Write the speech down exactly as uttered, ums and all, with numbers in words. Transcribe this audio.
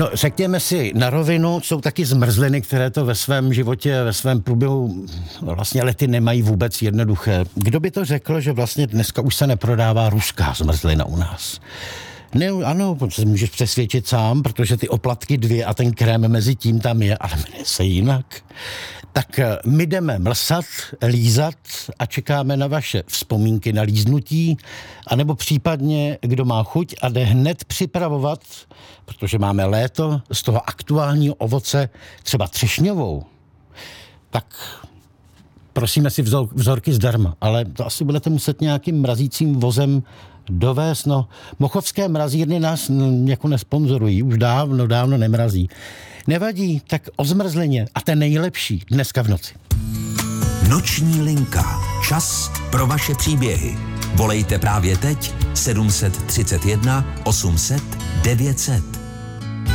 No, řekněme si na rovinu, jsou taky zmrzliny, které to ve svém životě, ve svém průběhu vlastně lety nemají vůbec jednoduché. Kdo by to řekl, že vlastně dneska už se neprodává ruská zmrzlina u nás? Ne, ano, protože můžeš přesvědčit sám, protože ty oplatky dvě a ten krém mezi tím tam je, ale jmenuje se jinak. Tak my jdeme mlsat, lízat a čekáme na vaše vzpomínky na líznutí, anebo případně, kdo má chuť a jde hned připravovat, protože máme léto, z toho aktuálního ovoce, třeba třešňovou, tak prosíme si vzor, vzorky zdarma, ale to asi budete muset nějakým mrazícím vozem dovést. No, mochovské mrazírny nás jako nesponzorují, už dávno, dávno nemrazí. Nevadí, tak o zmrzlině a ten nejlepší dneska v noci. Noční linka. Čas pro vaše příběhy. Volejte právě teď sedm set třicet jedna osm set devět set.